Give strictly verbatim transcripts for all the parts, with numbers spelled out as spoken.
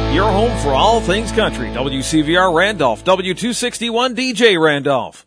Your home for all things country. W C V R Randolph, W two sixty-one D J Randolph.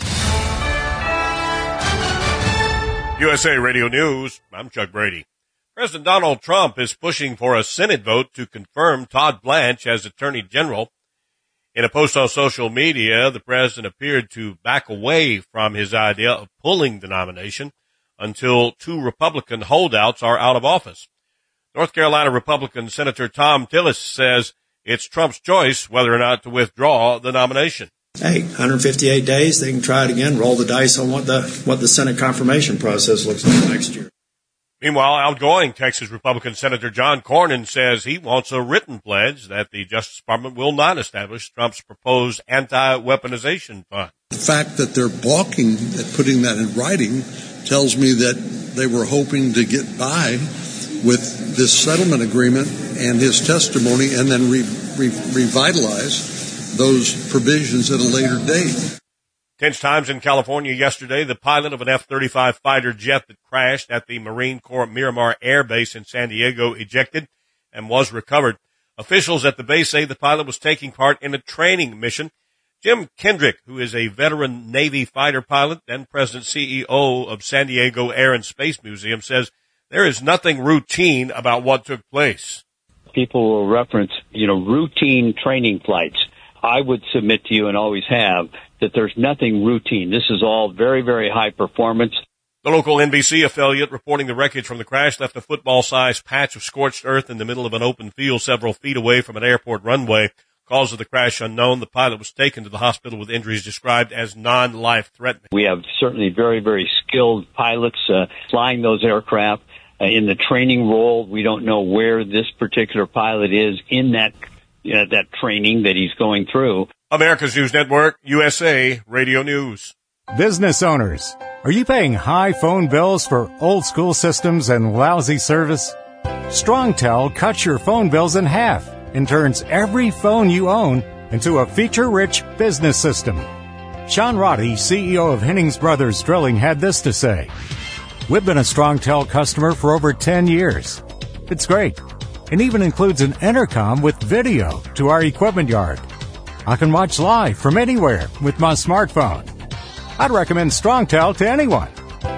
U S A Radio News, I'm Chuck Brady. President Donald Trump is pushing for a Senate vote to confirm Todd Blanche as Attorney General. In a post on social media, the president appeared to back away from his idea of pulling the nomination until two Republican holdouts are out of office. North Carolina Republican Senator Thom Tillis says it's Trump's choice whether or not to withdraw the nomination. Hey, one hundred fifty-eight days, they can try it again, roll the dice on what the what the Senate confirmation process looks like next year. Meanwhile, outgoing Texas Republican Senator John Cornyn says he wants a written pledge that the Justice Department will not establish Trump's proposed anti-weaponization fund. The fact that they're balking at putting that in writing tells me that they were hoping to get by with this settlement agreement and his testimony and then re- re- revitalize those provisions at a later date. Tense times in California yesterday. The pilot of an F thirty-five fighter jet that crashed at the Marine Corps Miramar Air Base in San Diego ejected and was recovered. Officials at the base say the pilot was taking part in a training mission. Jim Kendrick, who is a veteran Navy fighter pilot and president C E O of San Diego Air and Space Museum, says there is nothing routine about what took place. People will reference, you know, routine training flights. I would submit to you, and always have, that there's nothing routine. This is all very, very high performance. The local N B C affiliate reporting the wreckage from the crash left a football-sized patch of scorched earth in the middle of an open field several feet away from an airport runway. Cause of the crash unknown. The pilot was taken to the hospital with injuries described as non-life-threatening. We have certainly very, very skilled pilots uh, flying those aircraft. Uh, in the training role, we don't know where this particular pilot is in that uh, that training that he's going through. America's News Network, U S A Radio News. Business owners, are you paying high phone bills for old school systems and lousy service? StrongTel cuts your phone bills in half and turns every phone you own into a feature-rich business system. Sean Roddy, C E O of Hennings Brothers Drilling, had this to say. We've been a StrongTel customer for over ten years. It's great. It even includes an intercom with video to our equipment yard. I can watch live from anywhere with my smartphone. I'd recommend StrongTel to anyone.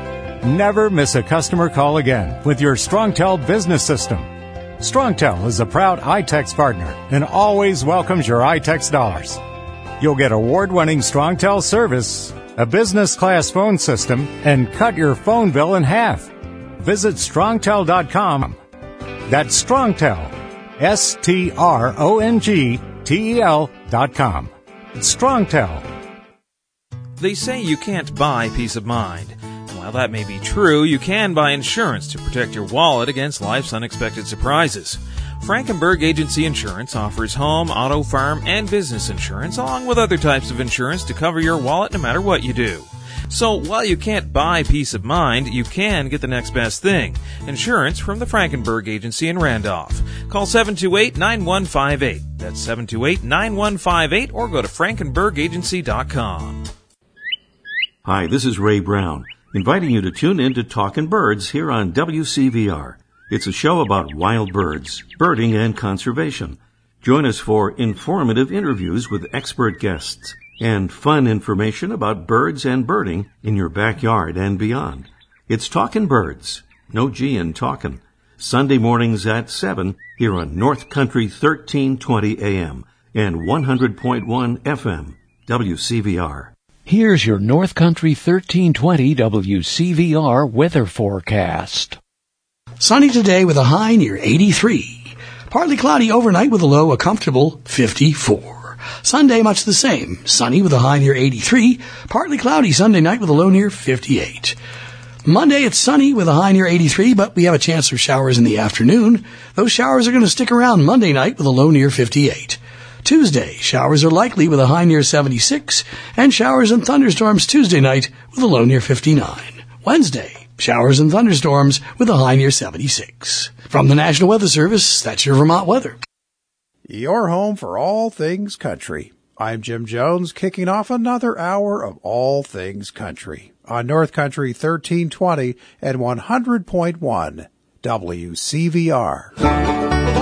Never miss a customer call again with your StrongTel business system. StrongTel is a proud iTex partner and always welcomes your iTex dollars. You'll get award-winning StrongTel service, a business-class phone system, and cut your phone bill in half. Visit strongtel dot com. That's StrongTel, S T R O N G T E L dot com. It's StrongTel. They say you can't buy peace of mind. While that may be true, you can buy insurance to protect your wallet against life's unexpected surprises. Frankenberg Agency Insurance offers home, auto, farm, and business insurance, along with other types of insurance to cover your wallet no matter what you do. So while you can't buy peace of mind, you can get the next best thing. Insurance from the Frankenberg Agency in Randolph. Call seven two eight, nine one five eight. That's seven two eight, nine one five eight, or go to frankenberg agency dot com. Hi, this is Ray Brown, inviting you to tune in to Talkin' Birds here on W C V R. It's a show about wild birds, birding, and conservation. Join us for informative interviews with expert guests and fun information about birds and birding in your backyard and beyond. It's Talkin' Birds, no G in talkin', Sunday mornings at seven here on North Country thirteen twenty A M and one hundred point one F M, W C V R. Here's your North Country thirteen twenty W C V R weather forecast. Sunny today with a high near eighty-three. Partly cloudy overnight with a low a comfortable fifty-four. Sunday much the same. Sunny with a high near eighty-three. Partly cloudy Sunday night with a low near fifty-eight. Monday it's sunny with a high near eighty-three, but we have a chance for showers in the afternoon. Those showers are going to stick around Monday night with a low near fifty-eight. Tuesday, showers are likely with a high near seventy-six, and showers and thunderstorms Tuesday night with a low near fifty-nine. Wednesday, showers and thunderstorms with a high near seventy-six. From the National Weather Service, that's your Vermont weather. Your home for all things country. I'm Jim Jones, kicking off another hour of all things country on North Country thirteen twenty and one hundred point one W C V R.